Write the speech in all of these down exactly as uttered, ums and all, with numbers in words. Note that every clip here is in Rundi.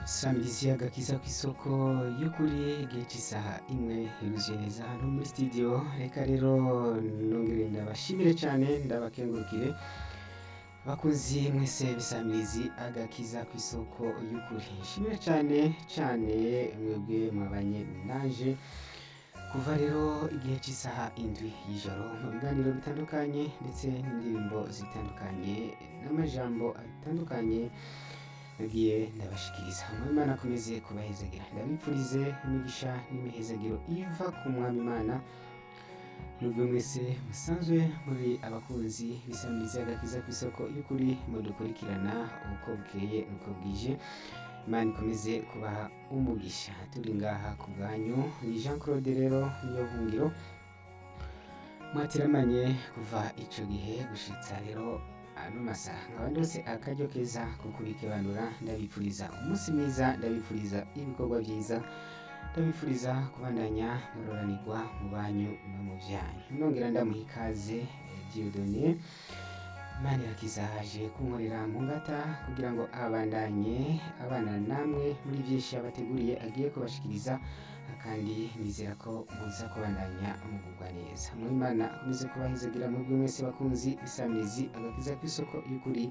Samirizi agakiza kw'isoko y'ukuri igihe c'isaha imwe yuzuye neza hano muri studio. Reka rero nongere ndabashimire cane ndabakengurukire bakunzi mwese b'isamirizi agakiza kw'isoko y'ukuri. Nshimire cane cane mwebwe mwabanye nanje kuva rero igihe c'isaha indwi y'ijoro mu biganiro bitandukanye ndetse n'indirimbo zitandukanye n'amajambo atandukanye nagiye ndabashikiriza. Imana akomeze kubahezagira, ndabipfurize imigisha n'imihezagiro iva ku mwami Imana. Nubwo mwese musanzwe muri abakunzi b'isamirizi agakiza kw'isoko y'ukuri mudukurikirana uko bukeye uko bwije, Imana ikomeze kubaha umugisha. Turi ngaha ku bwanyu, ni Jean Claude rero niyo bungiro mwatiramanye kuva ico gihe gushitsa rero ano masaha. Nkaba ndose akaryo keza ko kubikebanura, ndabipfuriza umunsi mwiza, ndabipfuriza ibikorwa vyiza, ndabipfuriza kubandanya muroranirwa mu banyu no mu vyanyu. Nongera ndamuha ikaze Dieudonné Manirakiza aje kunkorera mu ngata kugira ngo abandanye abana namwe muri vyinshi abateguriye agiye kubashikiriza, kandi nizera ko muza kubandanya mugubwa neza. Imana akomeze kubahezagira mwebwe mwese bakunzi b'isamirizi agakiza kw'isoko y'ukuri.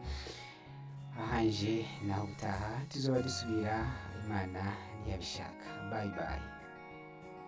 Ahanje naho utaha tuzoba dusubira Imana ntiyabishaka. Bye bye.